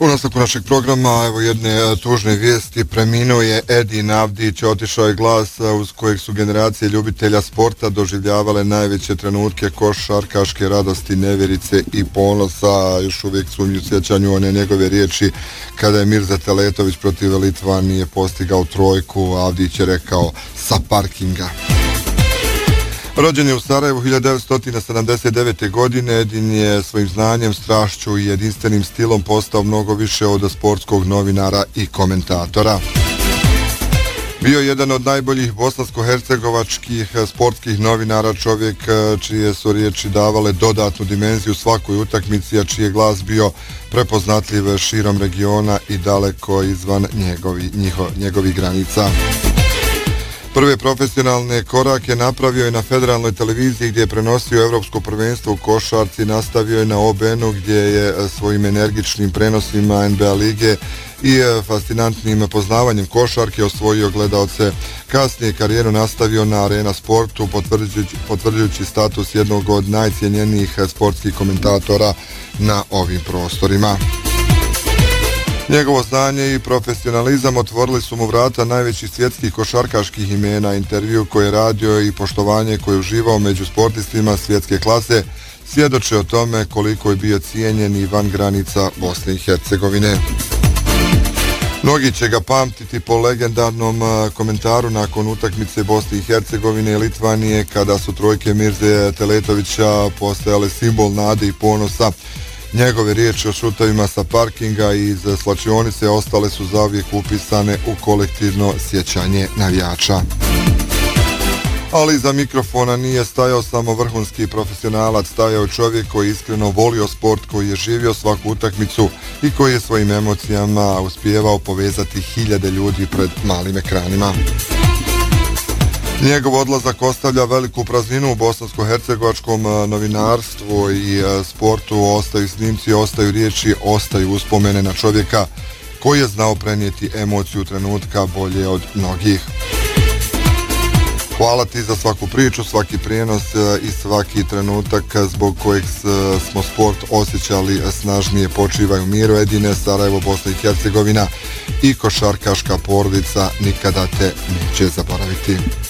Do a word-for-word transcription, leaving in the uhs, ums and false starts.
U nastavku našeg programa, evo jedne tužne vijesti, preminuo je Edin Avdić, otišao je glas uz kojeg su generacije ljubitelja sporta doživljavale najveće trenutke košarkaške radosti, nevjerice i ponosa. Još uvijek su mi u sjećanju one njegove riječi kada je Mirza Teletović protiv Litvanije postigao trojku. Avdić je rekao sa parkinga. Rođen je u Sarajevu hiljadu devetsto sedamdeset devete. godine, Edin je svojim znanjem, strašću i jedinstvenim stilom postao mnogo više od sportskog novinara i komentatora. Bio je jedan od najboljih bosansko-hercegovačkih sportskih novinara, čovjek čije su riječi davale dodatnu dimenziju svakoj utakmici, a čiji je glas bio prepoznatljiv širom regiona i daleko izvan njegovi, njiho, njegovih granica. Prve profesionalne korake napravio je na federalnoj televiziji gdje je prenosio Evropsko prvenstvo u košarci, nastavio je na O B N-u gdje je svojim energičnim prenosima N B A lige i fascinantnim poznavanjem košarke osvojio gledaoce. Kasnije karijeru nastavio na Arena Sportu, potvrđujući, potvrđujući status jednog od najcijenjenijih sportskih komentatora na ovim prostorima. Njegovo znanje i profesionalizam otvorili su mu vrata najvećih svjetskih košarkaških imena. Intervju koje je radio i poštovanje koje je uživao među sportistima svjetske klase svjedoče o tome koliko je bio cijenjen i van granica Bosne i Hercegovine. Mnogi će ga pamtiti po legendarnom komentaru nakon utakmice Bosne i Hercegovine i Litvanije, kada su trojke Mirze Teletovića postajale simbol nade i ponosa. Njegove riječi o šutavima sa parkinga i iz slačionice ostale su zauvijek upisane u kolektivno sjećanje navijača. Ali iza mikrofona nije stajao samo vrhunski profesionalac, stajao čovjek koji je iskreno volio sport, koji je živio svaku utakmicu i koji je svojim emocijama uspijevao povezati hiljade ljudi pred malim ekranima. Njegov odlazak ostavlja veliku prazninu u bosansko-hercegovačkom novinarstvu i sportu. Ostaju snimci, ostaju riječi, ostaju uspomene na čovjeka koji je znao prenijeti emociju trenutka bolje od mnogih. Hvala ti za svaku priču, svaki prijenos i svaki trenutak zbog kojeg smo sport osjećali snažnije. Počivaj u miru, Edine. Sarajevo, Bosna i Hercegovina i košarkaška porodica nikada te neće zaboraviti.